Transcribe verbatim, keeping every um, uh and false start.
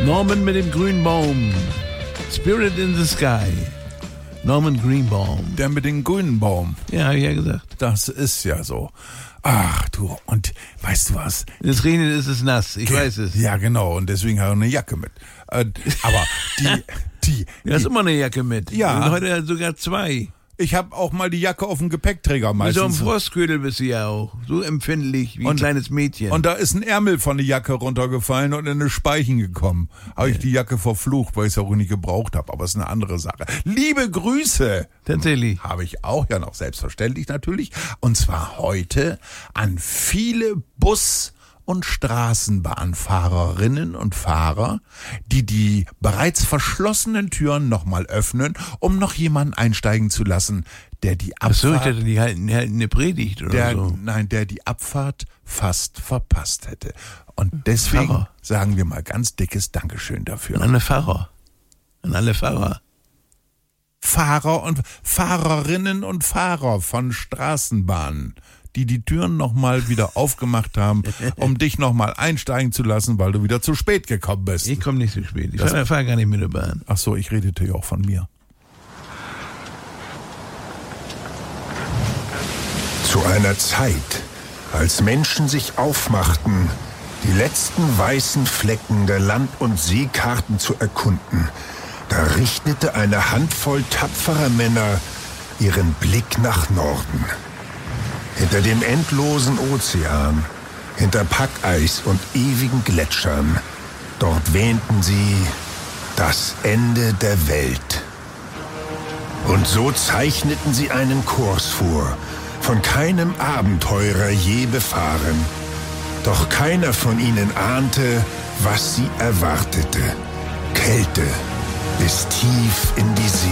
Norman mit dem grünen Baum. Spirit in the Sky. Norman Greenbaum. Der mit dem grünen Baum. Ja, hab ich ja gesagt. Das ist ja so. Ach du, und weißt du was? Wenn es regnet, ist es nass. Ich weiß es. Ja, genau, und deswegen habe ich eine Jacke mit. Äh, aber die, die... Du hast die, immer eine Jacke mit. Ja. Und heute sogar zwei. Ich habe auch mal die Jacke auf dem Gepäckträger Wie meistens. so ein Frostködel bist du ja auch. So empfindlich wie ein Und- kleines Mädchen. Und da ist ein Ärmel von der Jacke runtergefallen und in eine Speichen gekommen. Habe ich die Jacke verflucht, weil ich es auch nicht gebraucht habe. Aber es ist eine andere Sache. Liebe Grüße! Tatsächlich. Habe ich auch, ja noch selbstverständlich natürlich. Und zwar heute an viele Bus- und Straßenbahnfahrerinnen und Fahrer, die die bereits verschlossenen Türen nochmal öffnen, um noch jemanden einsteigen zu lassen, der die Achso, ich Abfahrt... dachte, die halten, die halten eine Predigt oder Der, so. Nein, der die Abfahrt fast verpasst hätte. Und deswegen Pfarrer. sagen wir mal ganz dickes Dankeschön dafür. An alle Fahrer. An alle Fahrer. Fahrer und Fahrerinnen und Fahrer von Straßenbahnen, die die Türen nochmal wieder aufgemacht haben, um dich nochmal einsteigen zu lassen, weil du wieder zu spät gekommen bist. Ich komme nicht so spät. Ich Das- fahre fahr gar nicht mit der Bahn. Ach so, ich redete ja auch von mir. Zu einer Zeit, als Menschen sich aufmachten, die letzten weißen Flecken der Land- und Seekarten zu erkunden, da richtete eine Handvoll tapferer Männer ihren Blick nach Norden. Hinter dem endlosen Ozean, hinter Packeis und ewigen Gletschern, dort wähnten sie das Ende der Welt. Und so zeichneten sie einen Kurs vor, von keinem Abenteurer je befahren. Doch keiner von ihnen ahnte, was sie erwartete. Kälte bis tief in die